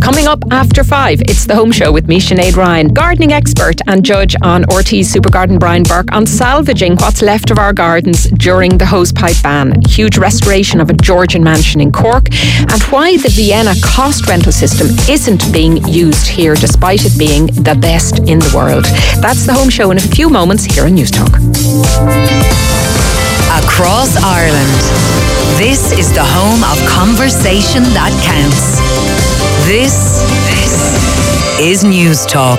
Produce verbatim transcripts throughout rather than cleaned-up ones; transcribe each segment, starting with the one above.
Coming up after five, it's The Home Show with me, Sinead Ryan, gardening expert and judge on R T's Super Garden, Brian Burke, on salvaging what's left of our gardens during the hosepipe ban, huge restoration of a Georgian mansion in Cork, and why the Vienna cost rental system isn't being used here despite it being the best in the world. That's The Home Show in a few moments here on News Talk. Across Ireland, this is the home of conversation that counts. This, this is News Talk.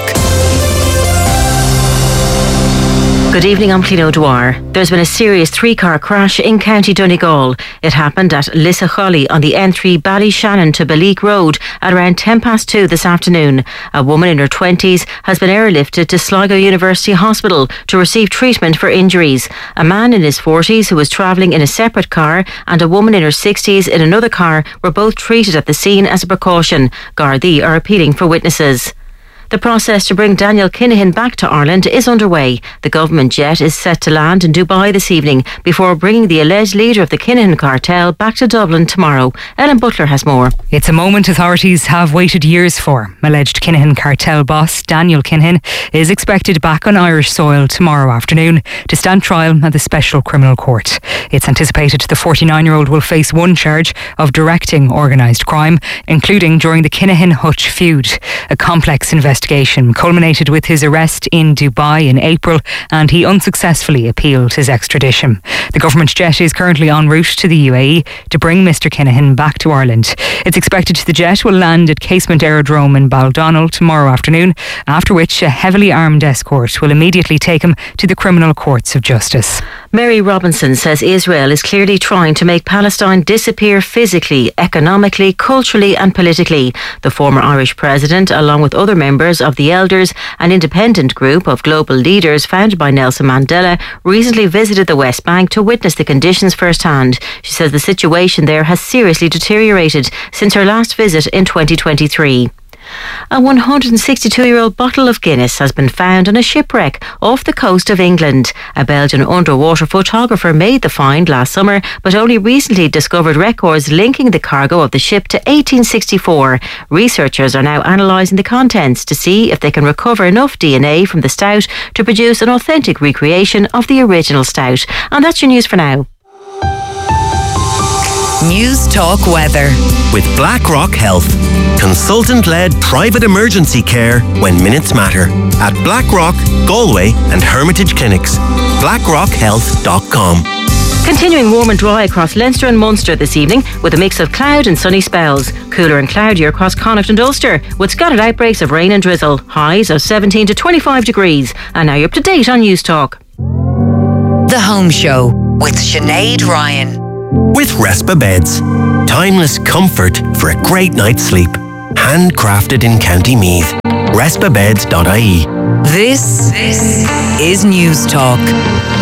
Good evening, I'm Clín O'Dwyer. There's been a serious three-car crash in County Donegal. It happened at Lissacolly on the N three Ballyshannon to Baleek Road at around ten past two this afternoon. A woman in her twenties has been airlifted to Sligo University Hospital to receive treatment for injuries. A man in his forties who was travelling in a separate car and a woman in her sixties in another car were both treated at the scene as a precaution. Gardaí are appealing for witnesses. The process to bring Daniel Kinahan back to Ireland is underway. The government jet is set to land in Dubai this evening before bringing the alleged leader of the Kinahan cartel back to Dublin tomorrow. Ellen Butler has more. It's a moment authorities have waited years for. Alleged Kinahan cartel boss Daniel Kinahan is expected back on Irish soil tomorrow afternoon to stand trial at the Special Criminal Court. It's anticipated the forty-nine-year-old will face one charge of directing organised crime, including during the Kinahan Hutch feud. A complex investigation Investigation culminated with his arrest in Dubai in April, and he unsuccessfully appealed his extradition. The government jet is currently en route to the U A E to bring Mister Kinahan back to Ireland. It's expected the jet will land at Casement Aerodrome in Baldonnel tomorrow afternoon, after which a heavily armed escort will immediately take him to the criminal courts of justice. Mary Robinson says Israel is clearly trying to make Palestine disappear physically, economically, culturally and politically. The former Irish president, along with other members of the Elders, an independent group of global leaders founded by Nelson Mandela, recently visited the West Bank to witness the conditions firsthand. She says the situation there has seriously deteriorated since her last visit in twenty twenty-three. A one hundred sixty-two-year-old bottle of Guinness has been found on a shipwreck off the coast of England. A Belgian underwater photographer made the find last summer, but only recently discovered records linking the cargo of the ship to eighteen sixty-four. Researchers are now analysing the contents to see if they can recover enough D N A from the stout to produce an authentic recreation of the original stout. And that's your news for now. News Talk Weather. With BlackRock Health. Consultant-led private emergency care when minutes matter. At BlackRock, Galway and Hermitage Clinics. blackrock health dot com. Continuing warm and dry across Leinster and Munster this evening with a mix of cloud and sunny spells. Cooler and cloudier across Connacht and Ulster with scattered outbreaks of rain and drizzle. Highs of seventeen to twenty-five degrees. And now you're up to date on News Talk. The Home Show with Sinead Ryan. With Respa Beds. Timeless comfort for a great night's sleep. Handcrafted in County Meath. respa beds dot I E. This, this is News Talk.